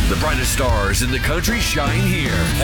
The brightest stars in the country shine here.